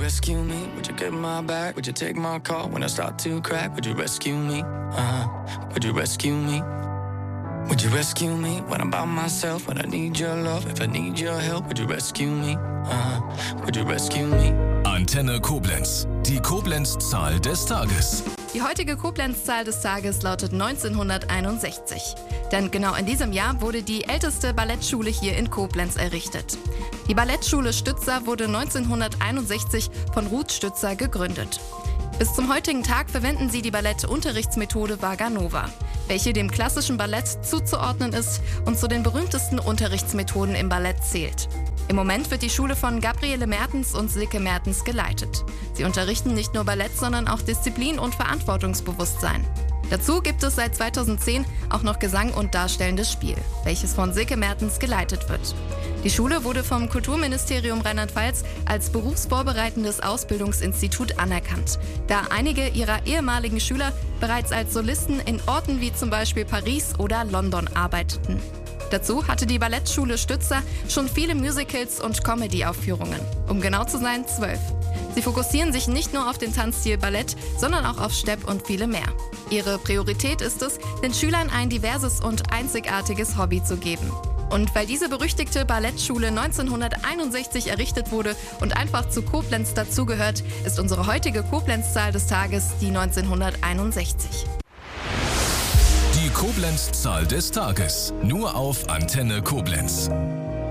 rescue me? Would you get my back? Would you take my call when I start to crack? Would you rescue me? Would you rescue me? Would you rescue me when I'm by myself? When I need your love, if I need your help, would you rescue me? Would you rescue me? Antenne Koblenz, die Koblenz-Zahl des Tages. Die heutige Koblenz-Zahl des Tages lautet 1961. Denn genau in diesem Jahr wurde die älteste Ballettschule hier in Koblenz errichtet. Die Ballettschule Stützer wurde 1961 von Ruth Stützer gegründet. Bis zum heutigen Tag verwenden sie die Ballettunterrichtsmethode Vaganova, welche dem klassischen Ballett zuzuordnen ist und zu den berühmtesten Unterrichtsmethoden im Ballett zählt. Im Moment wird die Schule von Gabriele Mertens und Silke Mertens geleitet. Sie unterrichten nicht nur Ballett, sondern auch Disziplin und Verantwortungsbewusstsein. Dazu gibt es seit 2010 auch noch Gesang und darstellendes Spiel, welches von Silke Mertens geleitet wird. Die Schule wurde vom Kulturministerium Rheinland-Pfalz als berufsvorbereitendes Ausbildungsinstitut anerkannt, da einige ihrer ehemaligen Schüler bereits als Solisten in Orten wie zum Beispiel Paris oder London arbeiteten. Dazu hatte die Ballettschule Stützer schon viele Musicals und Comedy-Aufführungen, um genau zu sein 12. Sie fokussieren sich nicht nur auf den Tanzstil Ballett, sondern auch auf Stepp und viele mehr. Ihre Priorität ist es, den Schülern ein diverses und einzigartiges Hobby zu geben. Und weil diese berüchtigte Ballettschule 1961 errichtet wurde und einfach zu Koblenz dazugehört, ist unsere heutige Koblenz-Zahl des Tages die 1961. Die Koblenz-Zahl des Tages. Nur auf Antenne Koblenz.